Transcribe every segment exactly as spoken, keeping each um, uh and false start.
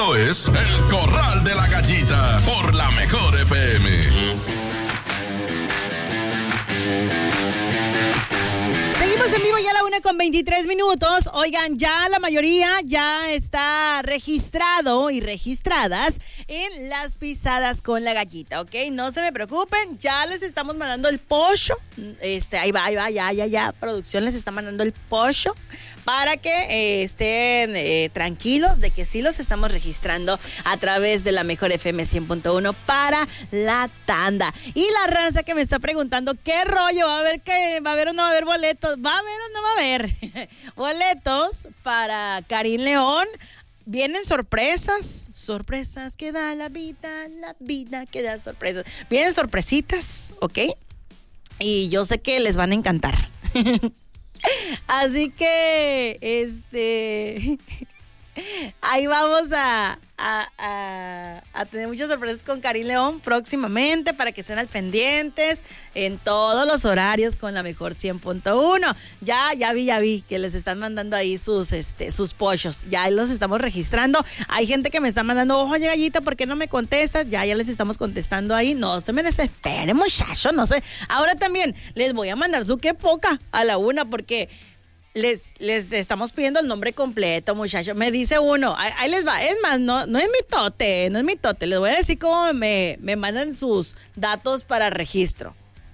Esto es El Corral de la Gallita por la Mejor F M. Seguimos en vivo ya a la una con veintitrés minutos. Oigan, ya la mayoría ya está registrado y registradas en las pisadas con la gallita, ¿ok? No se me preocupen, ya les estamos mandando el pollo. Este, ahí va, ahí va, ya, ya, ya. Producción les está mandando el pollo para que eh, estén eh, tranquilos de que sí los estamos registrando a través de la Mejor F M cien punto uno para la tanda. Y la raza que me está preguntando, ¿qué rollo? ¿Va a haber que va a haber o no va a haber boletos? ¿Va a haber o no va a haber? Boletos para Karim León. Vienen sorpresas, sorpresas que da la vida, la vida que da sorpresas. Vienen sorpresitas, ¿ok? Y yo sé que les van a encantar. Así que, este, ahí vamos a, a, a, a tener muchas sorpresas con Karim León próximamente para que estén al pendientes en todos los horarios con la Mejor cien punto uno. Ya, ya vi, ya vi que les están mandando ahí sus, este, sus pollos. Ya los estamos registrando. Hay gente que me está mandando, oye, gallita, ¿por qué no me contestas? Ya, ya les estamos contestando ahí. No se me desesperen, muchacho, no sé. Ahora también les voy a mandar su qué poca a la una porque Les, les estamos pidiendo el nombre completo, muchachos. Me dice uno, ahí, ahí les va. Es más, no, no es mi tote, no es mi tote. Les voy a decir cómo me, me mandan sus datos para registro.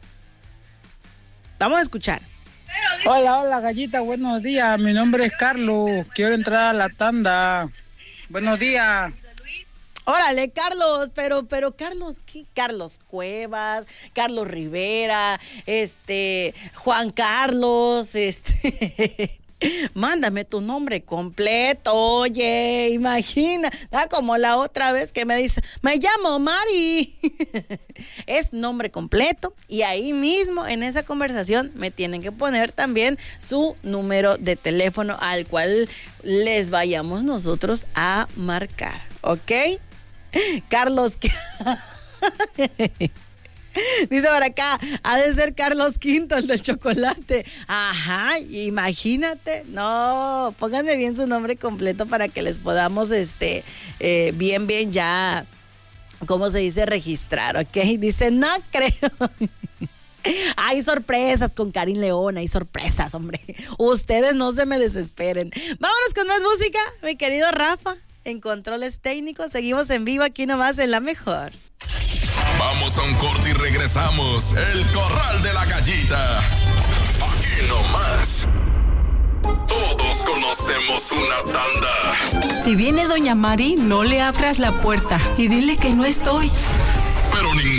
Vamos a escuchar. Hola, hola, gallita, buenos días. Mi nombre es Carlos. Quiero entrar a la tanda. Buenos días. Órale, Carlos, pero, pero Carlos, ¿qué? Carlos Cuevas, Carlos Rivera, este, Juan Carlos, este, mándame tu nombre completo, oye, imagina, ah, como la otra vez que me dice, me llamo Mari, es nombre completo y ahí mismo en esa conversación me tienen que poner también su número de teléfono al cual les vayamos nosotros a marcar, ¿ok? Carlos, dice por acá, ha de ser Carlos Quinto, el del chocolate. Ajá, imagínate. No, pónganme bien su nombre completo para que les podamos, este, eh, bien, bien ya, ¿cómo se dice? Registrar, ¿ok? Dice, no creo. Hay sorpresas con Karim León, hay sorpresas, hombre. Ustedes no se me desesperen. Vámonos con más música, mi querido Rafa. En controles técnicos, seguimos en vivo aquí nomás en La Mejor. Vamos a un corte y regresamos. El Corral de la Gallita. Aquí nomás. Todos conocemos una tanda. Si viene Doña Mari, no le abras la puerta y dile que no estoy.